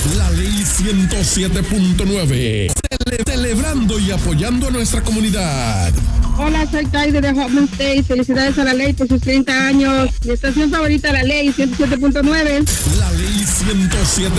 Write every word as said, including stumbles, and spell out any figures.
La Ley ciento siete punto nueve. Cele- celebrando y apoyando a nuestra comunidad. Hola, soy Taide de Hoffman State. Felicidades a La Ley por sus treinta años. Mi estación favorita, La Ley ciento siete punto nueve. La Ley ciento siete